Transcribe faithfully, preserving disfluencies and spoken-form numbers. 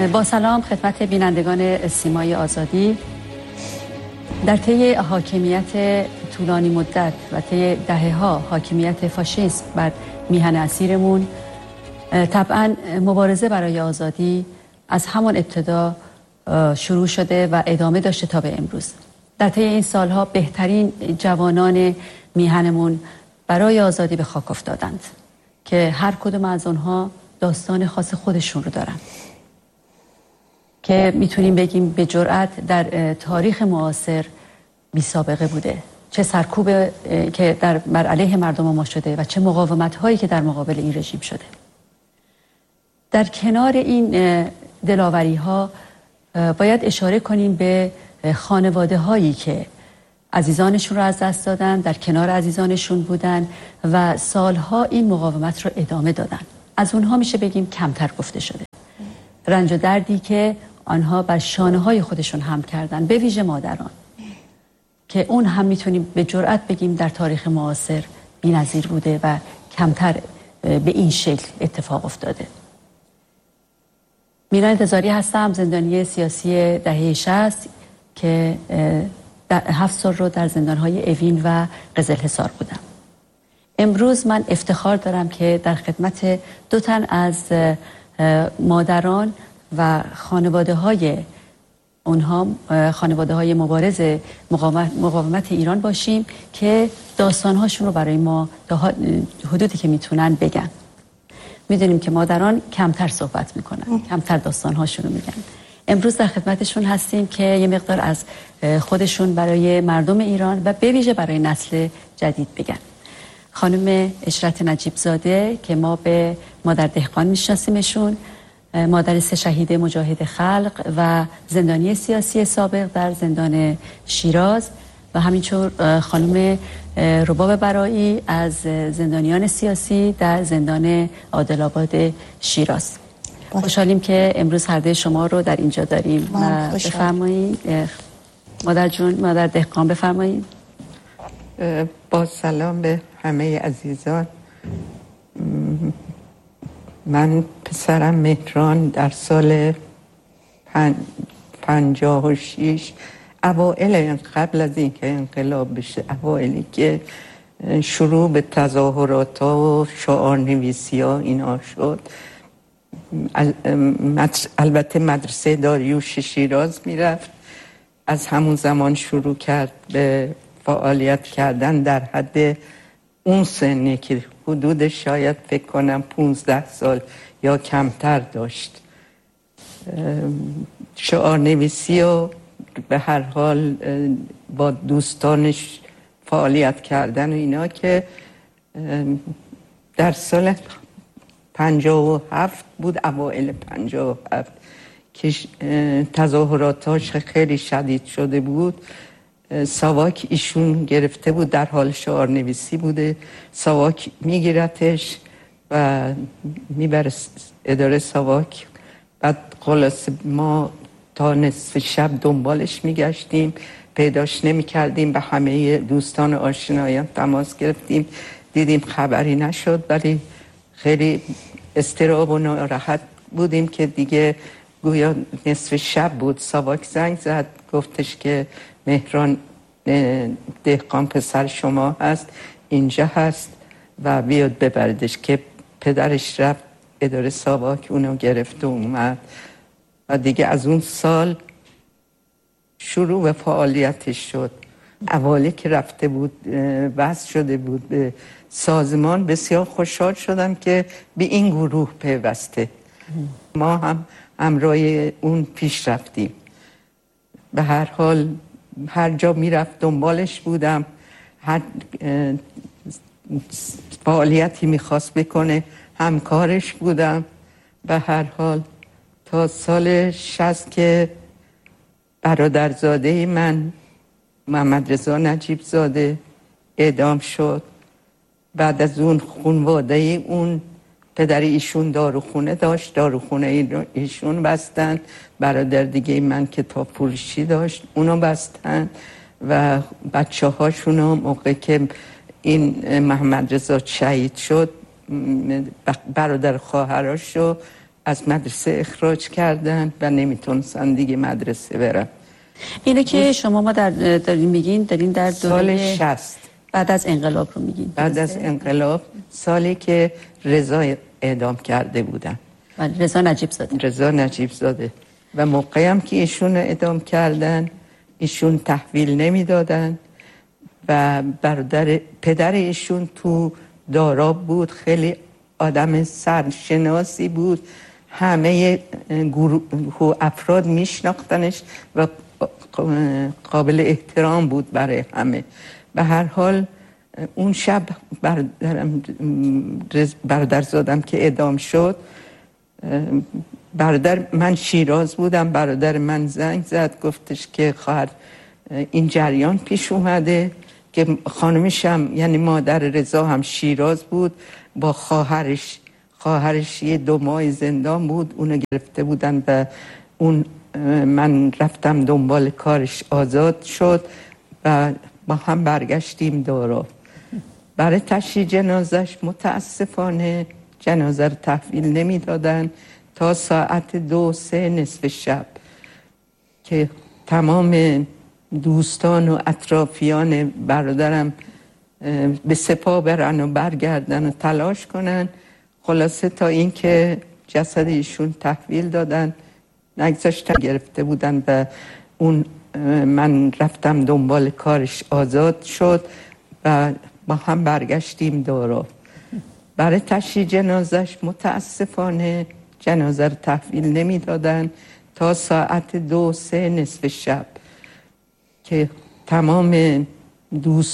با سلام خدمت بینندگان سیمای آزادی. در طی حاکمیت طولانی مدت و طی دهه‌ها حاکمیت فاشیسم بر میهن اسیرمون، طبعاً مبارزه برای آزادی از همان ابتدا شروع شده و ادامه داشته تا به امروز. در طی این سالها بهترین جوانان میهنمون برای آزادی به خاک افتادند که هر کدوم از آنها داستان خاص خودشون رو دارن که میتونیم بگیم به جرأت در تاریخ معاصر بی سابقه بوده. چه سرکوب که در بر علیه مردم ما شده و چه مقاومت هایی که در مقابل این رژیم شده. در کنار این دلاوری ها باید اشاره کنیم به خانواده هایی که عزیزانشون رو از دست دادن، در کنار عزیزانشون بودن و سالها این مقاومت رو ادامه دادن. از اونها میشه بگیم کمتر گفته شده. رنج و دردی که آنها بر شانه های خودشون هم کردن، به ویژه مادران، که اون هم میتونیم به جرئت بگیم در تاریخ معاصر بی‌نظیر بوده و کمتر به این شکل اتفاق افتاده. میران انتظاری هستم، زندانی سیاسی دهه شصت که هفت سال رو در زندانهای اوین و قزلحصار بودم. امروز من افتخار دارم که در خدمت دو تن از مادران و خانواده های اونها، خانواده های مبارز مقاومت, مقاومت ایران باشیم که داستانهاشون رو برای ما تا حدودی که میتونن بگن. میدونیم که مادران کمتر صحبت میکنن، کمتر داستانهاشون رو میگن. امروز در خدمتشون هستیم که یه مقدار از خودشون برای مردم ایران و به ویژه برای نسل جدید بگن. خانم اشرت نجیب زاده که ما به مادر دهقان میشناسیمشون، مادر سه شهید مجاهد خلق و زندانی سیاسی سابق در زندان شیراز، و همینطور خانم رباب برایی از زندانیان سیاسی در زندان عادل‌آباد شیراز. خوشحالیم که امروز هر دوی شما رو در اینجا داریم. بفرمایید مادر جون، مادر دهقان بفرمایید. با سلام به همه عزیزان. من پسرم مهران در سال پن... پنجاه و شیش، اوائل قبل از این که انقلاب بشه، اوائلی که شروع به تظاهرات ها و شعار نویسی ها اینا شد، البته مدرسه داریوش شیراز میرفت. از همون زمان شروع کرد به فعالیت کردن در حد اون سنی که حدود شاید فکر کنم پونزده سال یا کمتر داشت. شعار نویسی و به هر حال با دوستانش فعالیت کردن و اینا که در سال پنجاه و هفت بود، اوائل پنجاه و هفت که تظاهراتاش خیلی شدید شده بود. ساواک ایشون گرفته بود، در حال شعار نویسی بوده، ساواک میگیرتش و میبره اداره ساواک. بعد خلاص ما تا نصف شب دنبالش میگشتیم، پیداش نمیکردیم، به همه دوستان و آشنایان تماس گرفتیم، دیدیم خبری نشد، ولی خیلی اضطراب و ناراحت بودیم که دیگه گویا نصف شب بود. ساواک زنگ زد، گفتش که مهران دهقان پسر شما هست، اینجا هست و بیاد ببردش. که پدرش رفت اداره ساواک، اونو گرفت و اومد و دیگه از اون سال شروع به فعالیتش شد. اولی که رفته بود وصل شده بود به سازمان، بسیار خوشحال شدم که به این گروه پیوسته. ما هم همراه اون پیش رفتیم. به هر حال هر جا میرفت دنبالش بودم، هر فعالیتی میخواست بکنه همکارش بودم. به هر حال تا سال شصت که برادرزاده من محمد رضا نجیب زاده اعدام شد. بعد از اون خانواده اون، پدر ایشون داروخونه داشت، داروخونه ایشون بستن. برادر دیگه من کتاب فروشی داشت، اونو بستن و بچه هاشونو موقع که این محمد رضا شهید شد، برادر خواهراشو از مدرسه اخراج کردن و نمیتونستن دیگه مدرسه برن. اینه که شما ما در دارین میگین دارین در سال شصت بعد از انقلاب رو میگین؟ بعد از انقلاب، سالی که رضا اعدام کرده بودن، رضا نجیب زاده رضا نجیب زاده و موقعی هم که ایشون اعدام کردن ایشون تحویل نمیدادن و برادر پدر ایشون تو داراب بود، خیلی آدم سرشناسی بود، همه گروه و افراد میشناختنش و قابل احترام بود برای همه. به هر حال اون شب برادرم برادرزادم که اعدام شد، برادر من شیراز بودم، برادر من زنگ زد گفتش که خواهر این جریان پیش اومده که خانمش هم یعنی مادر رضا هم شیراز بود، با خواهرش خواهرش یه دو ماه زندان بود، اونو گرفته بودن و اون من رفتم دنبال کارش، آزاد شد و با هم برگشتیم دارا. برای تشییع جنازش متاسفانه جنازه رو تحویل نمیدادن تا ساعت دو سه نصف شب که تمام دوستان و اطرافیان برادرم به سپاه برن و برگردن و تلاش کنن. خلاصه تا اینکه جسد ایشون تحویل دادن، نگذاشتن، گرفته بودن و اون من رفتم دنبال کارش، آزاد شد و با هم برگشتیم دارا. برای تشییع جنازش متاسفانه جنازه رو تحویل نمیدادن تا ساعت دو سه نصف شب که تمام دوست